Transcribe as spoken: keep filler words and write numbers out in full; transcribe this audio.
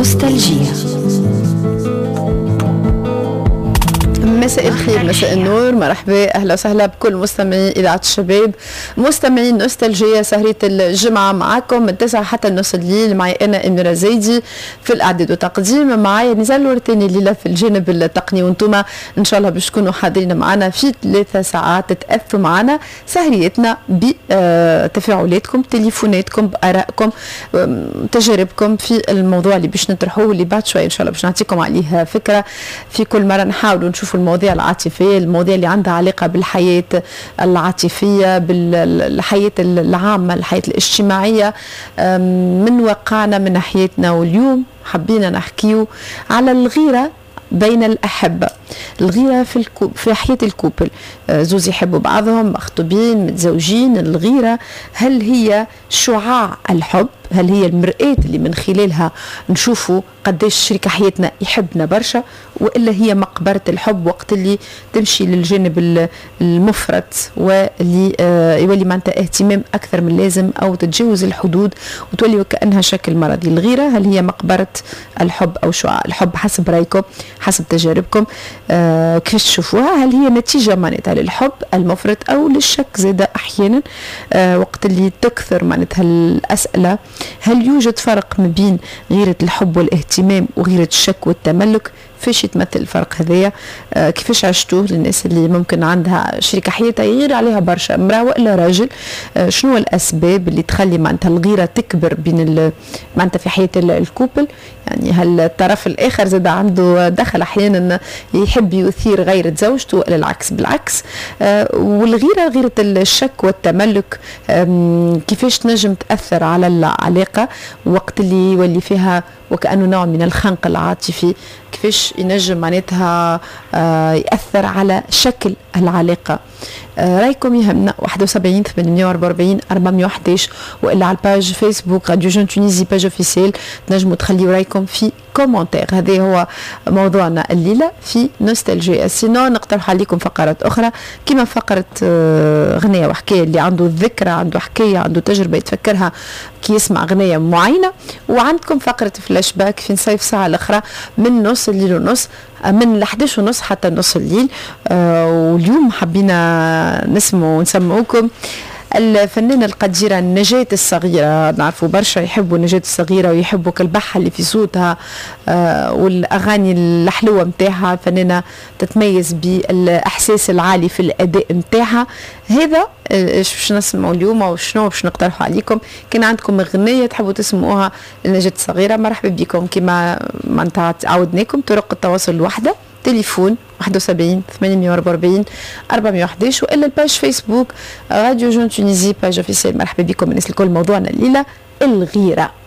نوستالجيا. مساء الخير، مساء النور، مرحبا، اهلا وسهلا بكل مستمعي اذاعه الشباب، مستمعين نوستالجيا. سهريه الجمعه معكم من تسعة حتى نص الليل، معي انا اميره زيدي في الاعداد والتقديم، معي نزال ورتاني الليله في الجانب التقني، وانتم ان شاء الله باش تكونوا حاضرين معنا في ثلاثة ساعات تتاثوا معنا سهريتنا بتفاعلاتكم، تليفوناتكم، بارائكم، تجاربكم في الموضوع اللي باش نطرحوه، اللي بعد شوي ان شاء الله باش نعطيكم عليه فكره. في كل مره نحاولوا نشوفوا المواضيع العاطفية، المواضيع اللي عندها علاقة بالحياة العاطفية، بالحياة العامة، الحياة الاجتماعية من واقعنا، من ناحيتنا. واليوم حبينا نحكيو على الغيرة بين الأحبة، الغيرة في الكوب، في حياة الكوبل، زوز يحبوا بعضهم، مخطوبين، متزوجين. الغيرة هل هي شعاع الحب؟ هل هي المرآة اللي من خلالها نشوفوا قديش شريك حياتنا يحبنا برشا، وإلا هي مقبرة الحب وقت اللي تمشي للجانب المفرط واللي آه يولي معناتها اهتمام أكثر من لازم أو تتجاوز الحدود وتولي وكأنها شكل مرضي؟ الغيرة هل هي مقبرة الحب أو شعاع الحب؟ حسب رأيكم، حسب تجاربكم، آه كيف تشوفوها؟ هل هي نتيجة معناتها للحب المفرط أو للشك زادة أحيانا آه وقت اللي تكثر معناتها الأسئلة؟ هل يوجد فرق ما بين غيرة الحب والاهتمام وغيرة الشك والتملك؟ فاش يتمثل الفرق هذايا؟ آه كيفاش عشتوه للناس اللي ممكن عندها شريكة حياتها يغير عليها برشا، امرأة وإلا راجل؟ آه شنو الأسباب اللي تخلي معناتها الغيرة تكبر بين معناتها في حياة الكوبل؟ يعني هل الطرف الآخر زاد عنده دخل أحيانا يحب يثير غيرة زوجته وإلا العكس؟ بالعكس. آه والغيرة، غيرة الشك والتملك، كيفاش تنجم تأثر على العلاقة وقت اللي يولي فيها وكأنه نوع من الخنق العاطفي؟ كيفاش ينجم معناتها آه يأثر على شكل العلاقة؟ آه رايكم يهمنا. واحد وسبعين ثمانمية وأربعة وأربعين أربعمية وأحد عشر، وإلا على الباج فيسبوك راديو جون تونيزي باج اوفيسيال، تنجموا تخليوا رايكم في كومنتير. هذا هو موضوعنا الليلة في نوستالجيا. سينو نقترح عليكم فقرات أخرى كما فقرة آه غنية وحكاية، اللي عنده ذكرى، عنده حكاية، عنده تجربة يتفكرها كي يسمع غنية معينة. وعندكم فقرة فلاش باك في نصيف ساعة الأخرى من نص الليل ونص، من الحداش ونص حتى نص الليل. آه واليوم حبينا نسمعوا ونسمعوكم الفنانة القديرة نجاة الصغيرة. نعرفوا برشا يحبوا نجاة الصغيرة ويحبوا كالبحة اللي في صوتها آه والأغاني الحلوة متاعها. فنانة تتميز بالإحساس العالي في الأداء متاعها. هذا ايش باش نسمعوا اليوم وشنو باش نقترحوا عليكم؟ كان عندكم أغنية تحبوا تسمعوها لنجاة الصغيرة، مرحبا بكم. كما معناتها عودناكم طرق التواصل الوحدة، تليفون واحد وسبعين ثمانمية وأربعة وأربعين أربعمية وأحد عشر، وإلا الباج فيسبوك راديو جون تونيزي باج اوفيسيال. مرحبا بكم الناس الكل. موضوعنا الليلة الغيرة.